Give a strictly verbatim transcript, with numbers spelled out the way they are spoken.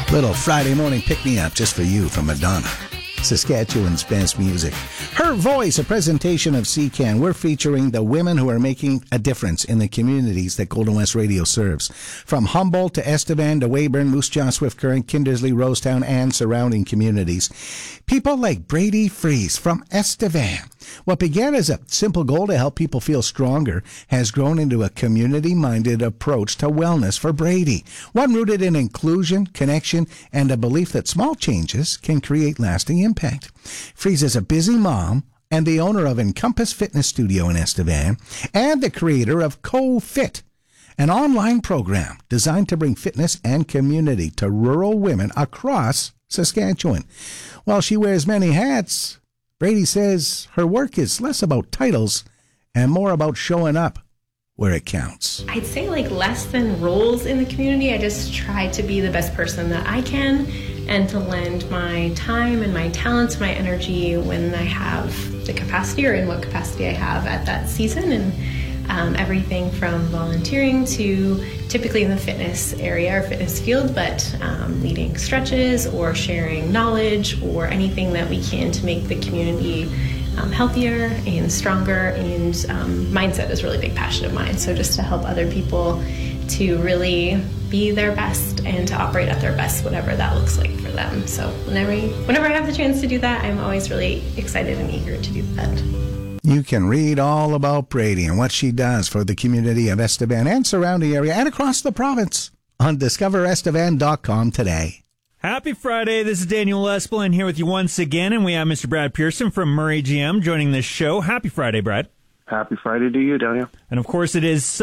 Little Friday morning pick-me-up just for you from Madonna, Saskatchewan's best music. Her Voice, a presentation of C C A N. We're featuring the women who are making a difference in the communities that Golden West Radio serves. From Humboldt to Estevan to Weyburn, Moose Jaw, Swift Current, Kindersley, Rosetown, and surrounding communities. People like Brady Fries from Estevan. What began as a simple goal to help people feel stronger has grown into a community-minded approach to wellness for Brady. One rooted in inclusion, connection, and a belief that small changes can create lasting impact. Fries is a busy mom and the owner of Encompass Fitness Studio in Estevan and the creator of CoFit, an online program designed to bring fitness and community to rural women across Saskatchewan. While she wears many hats, Brady says her work is less about titles and more about showing up where it counts. I'd say like less than roles in the community. I just try to be the best person that I can and to lend my time and my talents, my energy when I have the capacity or in what capacity I have at that season. And um, everything from volunteering to typically in the fitness area or fitness field, but um, leading stretches or sharing knowledge or anything that we can to make the community um, healthier and stronger. And um, mindset is a really big passion of mine. So just to help other people to really be their best and to operate at their best, whatever that looks like for them. So whenever, whenever I have the chance to do that, I'm always really excited and eager to do that. You can read all about Brady and what she does for the community of Estevan and surrounding area and across the province on discover estevan dot com today. Happy Friday. This is Daniel Espelin here with you once again, and we have Mister Brad Pearson from Murray G M joining this show. Happy Friday, Brad. Happy Friday to you, Daniel. And of course it is